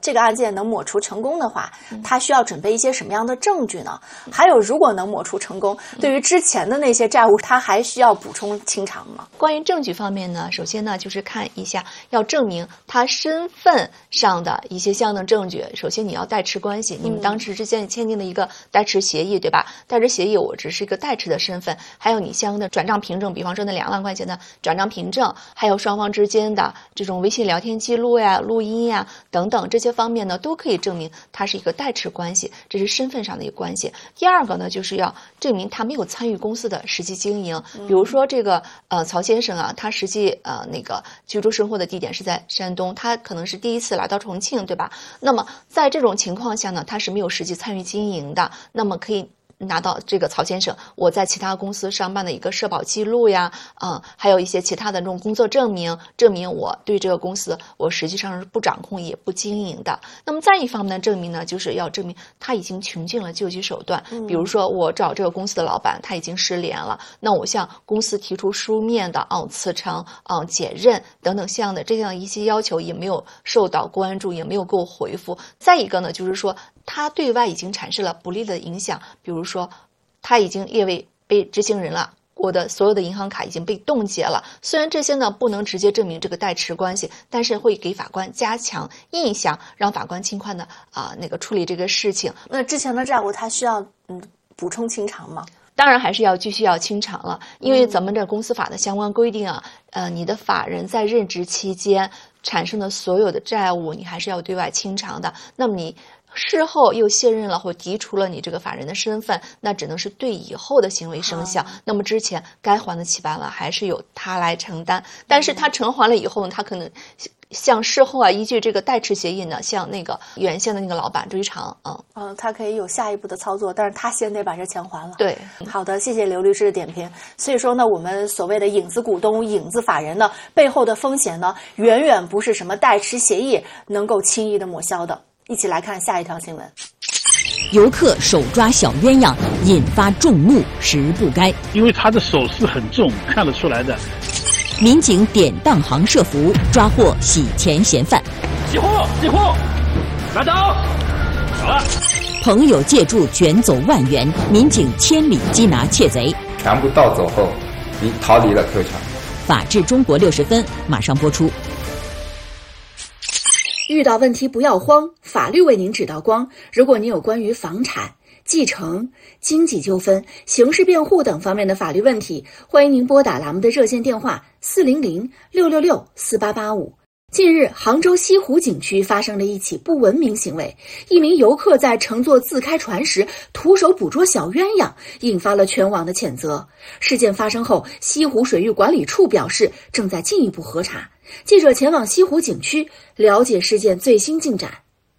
这个案件能抹除成功的话，他需要准备一些什么样的证据呢？还有，如果能抹除成功，对于之前的那些债务，他还需要补充清偿吗？ 关于证据方面呢，首先呢就是看一下，要证明他身份上的一些相应的证据。首先你要代持关系，你们当时之间签订的一个代持协议，对吧？代持协议我只是一个代持的身份，还有你相应的转账凭证，比方说那2万块钱的转账凭证，还有双方之间的这种微信聊天记录呀、录音呀等等这些方面呢，都可以证明它是一个代持关系，这是身份上的一个关系。第二个呢，就是要证明他没有参与公司的实际经营，比如说这个曹先生啊，他实际那个居住生活的地点是在山东，他可能是第一次来到重庆，对吧？那么在这种情况下呢，他是没有实际参与经营的，那么可以拿到这个曹先生我在其他公司上班的一个社保记录呀，还有一些其他的这种工作证明，证明我对这个公司我实际上是不掌控也不经营的。那么再一方面的证明呢，就是要证明他已经穷尽了救济手段，比如说我找这个公司的老板他已经失联了，那我向公司提出书面的辞呈解任等等项的这样一些要求也没有受到关注，也没有给我回复。再一个呢，就是说他对外已经产生了不利的影响，比如说他已经列为被执行人了，我的所有的银行卡已经被冻结了。虽然这些呢不能直接证明这个代持关系，但是会给法官加强印象，让法官尽快的那个处理这个事情。 那之前的债务他需要补充清偿吗？ 当然还是继续要清偿了，因为咱们这公司法的相关规定啊，你的法人在任职期间产生的所有的债务，你还是要对外清偿的。那么你事后又卸任了或涤除了你这个法人的身份，那只能是对以后的行为生效。那么之前该还的700万还是由他来承担，但是他偿还了以后，他可能向事后依据这个代持协议呢，向那个原先的那个老板追偿。 他可以有下一步的操作，但是他先得把这钱还了。 对， 好的，谢谢刘律师的点评。所以说呢，我们所谓的影子股东、影子法人呢，背后的风险呢，远远不是什么代持协议能够轻易的抹消的。一起来看下一条新闻。 游客手抓小鸳鸯，引发众怒，实不该。 因为他的手势很重，看得出来的。 民警典当行设伏，抓获洗钱嫌犯。 起货，起货，拿走，走了。 朋友借助卷走1万元，民警千里缉拿窃贼。 全部盗走后，逃离了客场。 法治中国60分马上播出。 遇到问题不要慌，法律为您指道光。如果您有关于房产、继承、经济纠纷、刑事辩护等方面的法律问题，欢迎您拨打咱们的热线电话400-666-4885。近日，杭州西湖景区发生了一起不文明行为，一名游客在乘坐自开船时徒手捕捉小鸳鸯，引发了全网的谴责。事件发生后，西湖水域管理处表示正在进一步核查。记者前往西湖景区了解事件最新进展。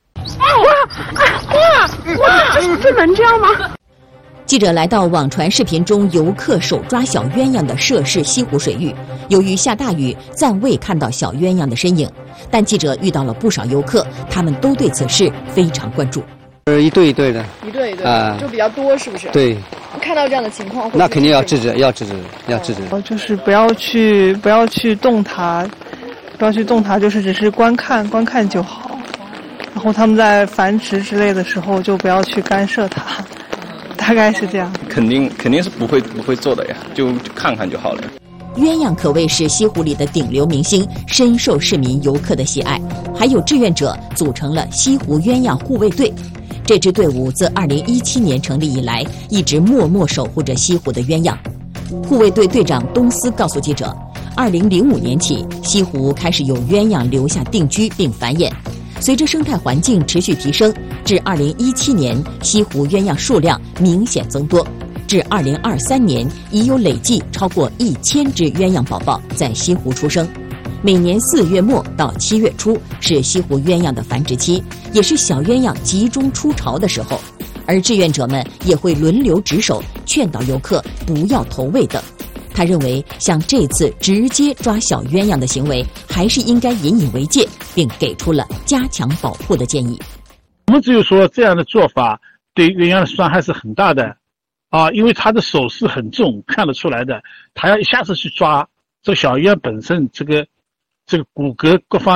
哇，这能这样吗？ 记者来到网传视频中游客手抓小鸳鸯的涉事西湖水域，由于下大雨，暂未看到小鸳鸯的身影。但记者遇到了不少游客，他们都对此事非常关注。 一对一对的， 一对一对就比较多，是不是？ 对。 看到这样的情况， 那肯定要制止，要制止。 就是不要去动它，就是只是观看就好。然后他们在繁殖之类的时候，就不要去干涉它。大概是这样。 肯定是不会做的呀，就看看就好了。 鸳鸯可谓是西湖里的顶流明星，深受市民游客的喜爱。还有志愿者组成了西湖鸳鸯护卫队。这支队伍自2017年成立以来，一直默默守护着西湖的鸳鸯。护卫队队长东思告诉记者，2005年起，西湖开始有鸳鸯留下定居并繁衍。随着生态环境持续提升，至2017年，西湖鸳鸯数量明显增多。至2023年，已有累计超过1000只鸳鸯宝宝在西湖出生。每年4月末到7月初是西湖鸳鸯的繁殖期，也是小鸳鸯集中出巢的时候。而志愿者们也会轮流值守，劝导游客不要投喂等。他认为，像这次直接抓小鸳鸯的行为，还是应该引以为戒，并给出了加强保护的建议。 我们只有说这样的做法对鸳鸯的伤害是很大的因为他的手势很重，看得出来的。他要一下子去抓这小鸳鸯本身，这个骨骼各方面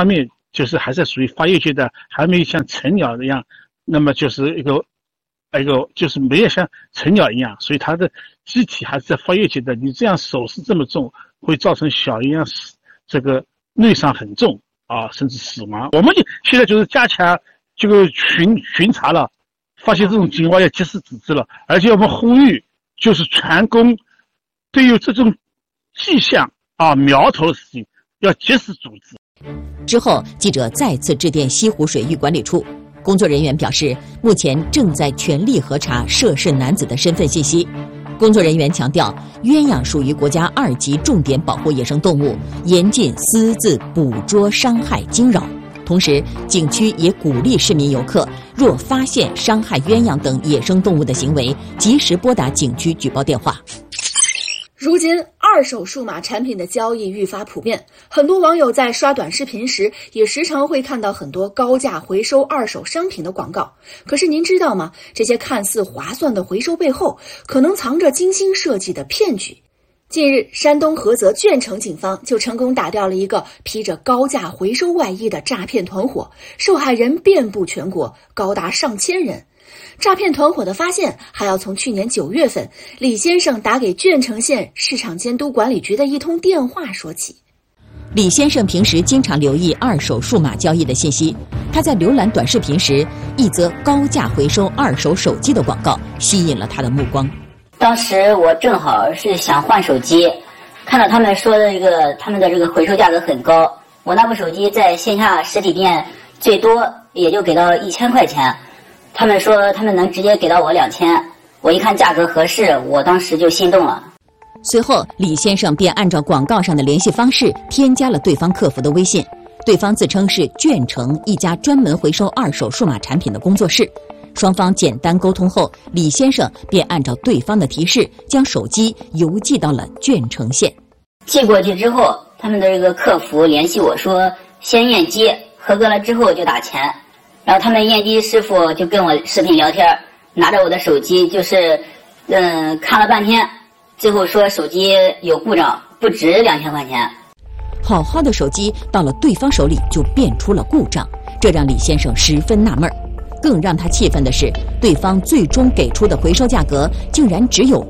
就是还在属于发育阶段，还没有像成鸟一样，那么就是一个就是没有像成鸟一样，所以它的机体还是在发育阶段。你这样手势这么重，会造成小鸳鸯这个内伤很重啊，甚至死亡。我们现在就是加强这个巡查了，发现这种情况要及时止置了，而且我们呼吁就是全工对于这种迹象苗头的事情要及时阻止。 之后，记者再次致电西湖水域管理处，工作人员表示，目前正在全力核查涉事男子的身份信息。工作人员强调，鸳鸯属于国家2级重点保护野生动物，严禁私自捕捉、伤害、惊扰。同时，景区也鼓励市民游客，若发现伤害鸳鸯等野生动物的行为，及时拨打景区举报电话。 如今，二手数码产品的交易愈发普遍，很多网友在刷短视频时，也时常会看到很多高价回收二手商品的广告。可是您知道吗？这些看似划算的回收背后，可能藏着精心设计的骗局。近日，山东菏泽鄄城警方就成功打掉了一个披着高价回收外衣的诈骗团伙，受害人遍布全国，高达上千人。诈骗团伙的发现还要从去年9月份李先生打给鄄城县市场监督管理局的一通电话说起。 李先生平时经常留意二手数码交易的信息，他在浏览短视频时，一则高价回收二手手机的广告吸引了他的目光。 当时我正好是想换手机，看到他们说的他们的这个回收价格很高，我那部手机在线下实体店最多也就给到1000块钱，他们说他们能直接给到我2000，我一看价格合适，我当时就心动了。 随后，李先生便按照广告上的联系方式添加了对方客服的微信，对方自称是鄄城一家专门回收二手数码产品的工作室。双方简单沟通后，李先生便按照对方的提示，将手机邮寄到了鄄城县。 寄过去之后，他们的这个客服联系我说，先验机，合格了之后就打钱。然后他们验机师傅就跟我视频聊天，拿着我的手机就是看了半天，最后说手机有故障，不值2000块钱。 好好的手机到了对方手里就变出了故障，这让李先生十分纳闷。更让他气愤的是，对方最终给出的回收价格竟然只有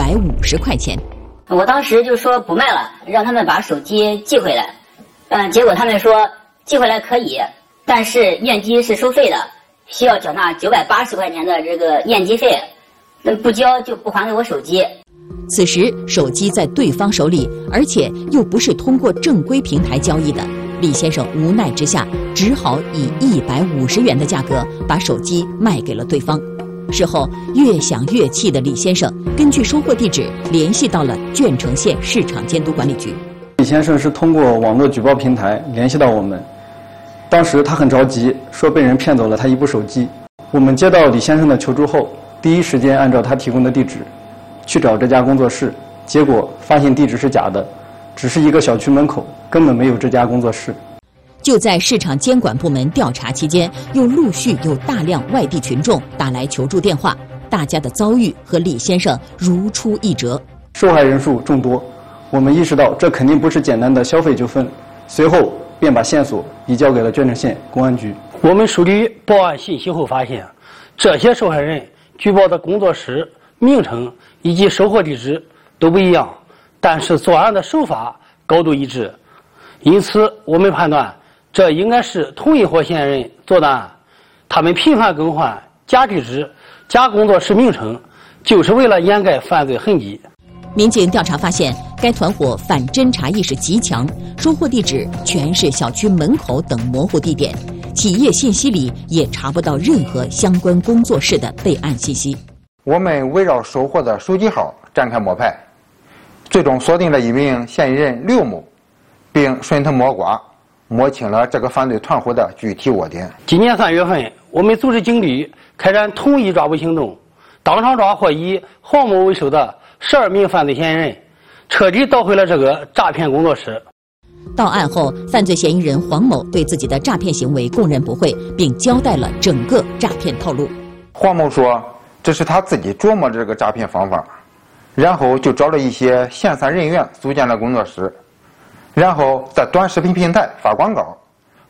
150块钱。 我当时就说不卖了，让他们把手机寄回来。结果他们说寄回来可以，但是验机是收费的，需要缴纳980块钱的这个验机费，不交就不还给我手机。 此时手机在对方手里，而且又不是通过正规平台交易的，李先生无奈之下，只好以150元的价格把手机卖给了对方。事后越想越气的李先生，根据收货地址联系到了鄄城县市场监督管理局。 李先生是通过网络举报平台联系到我们，当时他很着急，说被人骗走了他一部手机。我们接到李先生的求助后，第一时间按照他提供的地址去找这家工作室，结果发现地址是假的，只是一个小区门口，根本没有这家工作室。 就在市场监管部门调查期间，又陆续有大量外地群众打来求助电话，大家的遭遇和李先生如出一辙。 受害人数众多，我们意识到这肯定不是简单的消费纠纷，随后便把线索移交给了鄄城县公安局。 我们梳理报案信息后发现，这些受害人举报的工作室名称以及收货地址都不一样，但是作案的手法高度一致，因此我们判断这应该是同一伙嫌疑人做的案。他们频繁更换假地址、假工作室名称，就是为了掩盖犯罪痕迹。 民警调查发现，该团伙反侦查意识极强，收货地址全是小区门口等模糊地点，企业信息里也查不到任何相关工作室的备案信息。 我们围绕收货的手机号展开摸排，最终锁定了一名嫌疑人刘某，并顺藤摸瓜摸清了这个犯罪团伙的具体窝点。 今年3月份，我们组织警力开展统一抓捕行动，当场抓获以黄某为首的12名犯罪嫌疑人，彻底捣毁了这个诈骗工作室。 到案后，犯罪嫌疑人黄某对自己的诈骗行为供认不讳，并交代了整个诈骗套路。 黄某说，这是他自己琢磨这个诈骗方法，然后就找了一些闲散人员组建了工作室，然后在短视频平台发广告，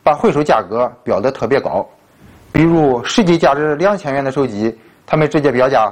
把回收价格标得特别高，比如实际价值2000元的手机，他们直接标价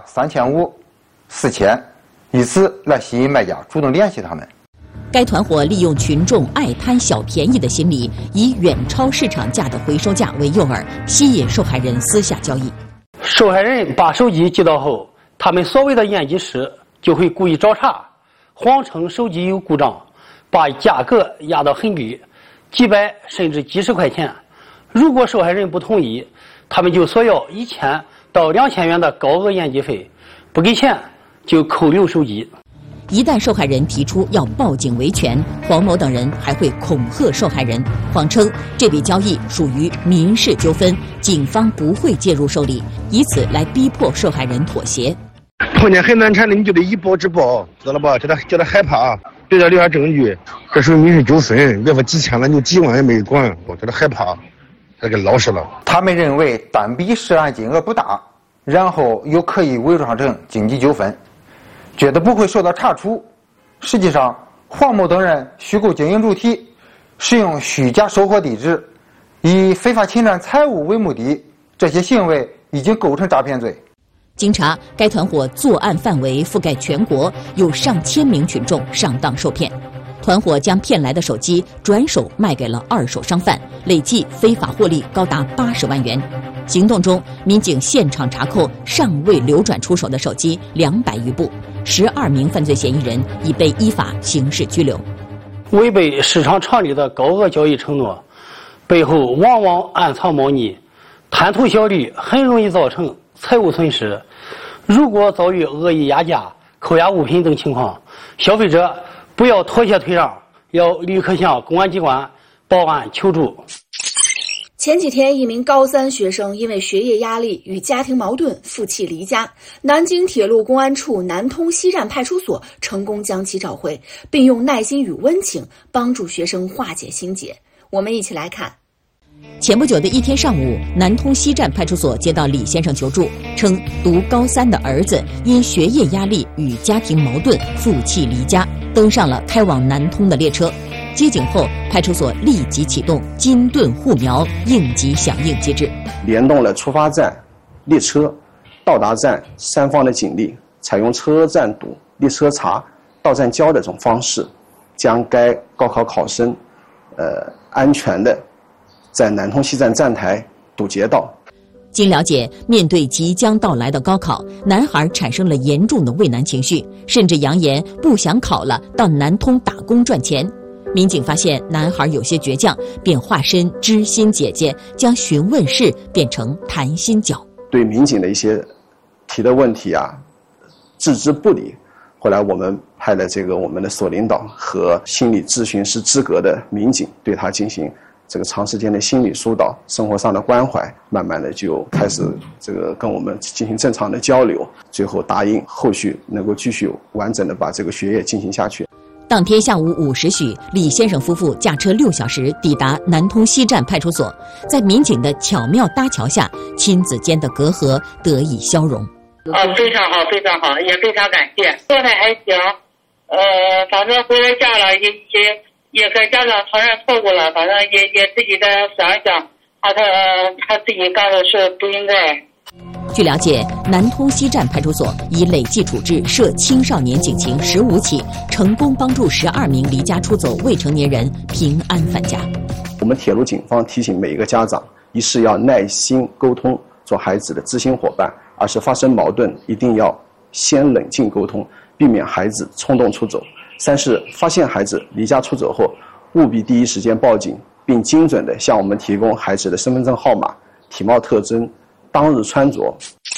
3500、4000，以此来吸引卖家主动联系他们。 该团伙利用群众爱贪小便宜的心理，以远超市场价的回收价为诱饵，吸引受害人私下交易。 受害人把手机寄到后，他们所谓的验机师就会故意找茬，谎称手机有故障，把价格压到很低，几百甚至几十块钱。如果受害人不同意，他们就索要1000到2000元的高额验机费，不给钱就扣留手机。 一旦受害人提出要报警维权，黄某等人还会恐吓受害人，谎称这笔交易属于民事纠纷，警方不会介入受理，以此来逼迫受害人妥协。 碰见很难缠的，你就得以暴制暴，知道了吧？叫他害怕，对他留下证据，这属于民事纠纷，别说几千了，你就几万也没管，我叫他害怕，他给老实了。 他们认为单笔涉案金额不大，然后又可以伪装成经济纠纷，觉得不会受到查处。实际上，黄某等人虚构经营主体，使用虚假收货地址，以非法侵占财物为目的，这些行为已经构成诈骗罪。 经查，该团伙作案范围覆盖全国，有上千名群众上当受骗。团伙将骗来的手机转手卖给了二手商贩，累计非法获利高达80万元。行动中，民警现场查扣尚未流转出手的手机200余部，12名犯罪嫌疑人已被依法刑事拘留。 违背市场常理的高额交易承诺，背后往往暗藏猫腻，贪图小利，很容易造成财务损失。如果遭遇恶意压价、扣押物品等情况，消费者不要妥协退让，要立刻向公安机关报案求助。 前几天，一名高3学生因为学业压力与家庭矛盾负气离家，南京铁路公安处南通西站派出所成功将其找回，并用耐心与温情帮助学生化解心结。我们一起来看。 前不久的一天上午，南通西站派出所接到李先生求助，称读高3的儿子因学业压力与家庭矛盾负气离家，登上了开往南通的列车。接警后，派出所立即启动金盾护苗应急响应机制， 联动了出发站、列车、到达站3方的警力，采用车站堵、列车查、到站交的这种方式，将该高考考生安全的在南通西站站台堵截道。 经了解，面对即将到来的高考，男孩产生了严重的畏难情绪，甚至扬言不想考了，到南通打工赚钱。民警发现男孩有些倔强，便化身知心姐姐，将询问室变成谈心角。 对民警的一些提的问题置之不理。后来我们派了我们的所领导和心理咨询师资格的民警，对他进行长时间的心理疏导、生活上的关怀，慢慢的就开始跟我们进行正常的交流，最后答应后续能够继续完整的把这个学业进行下去。 当天下午5时许，李先生夫妇驾车6小时抵达南通西站派出所，在民警的巧妙搭桥下，亲子间的隔阂得以消融。 非常好，非常好，也非常感谢。状态还行，反正回了家了，也跟家长承认错误了，反正也自己再想一想，他自己干的事不应该。 据了解，南通西站派出所已累计处置涉青少年警情15起，成功帮助12名离家出走未成年人平安返家。 我们铁路警方提醒每一个家长，一是要耐心沟通，做孩子的知心伙伴；二是发生矛盾一定要先冷静沟通，避免孩子冲动出走；三是发现孩子离家出走后，务必第一时间报警，并精准地向我们提供孩子的身份证号码、体貌特征、当日穿着。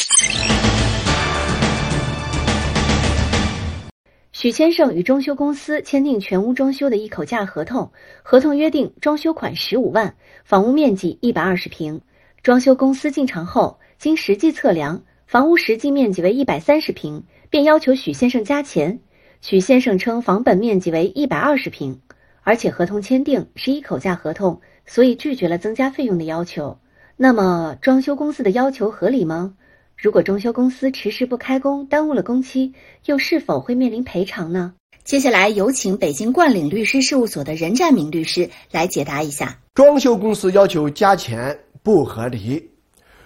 许先生与装修公司签订全屋装修的一口价合同，合同约定装修款15万，房屋面积120平。装修公司进场后，经实际测量，房屋实际面积为130平，便要求许先生加钱。许先生称房本面积为120平，而且合同签订是一口价合同，所以拒绝了增加费用的要求。那么，装修公司的要求合理吗？如果装修公司迟迟不开工，耽误了工期，又是否会面临赔偿呢？ 接下来有请北京冠岭律师事务所的任占明律师来解答一下。 装修公司要求加钱不合理，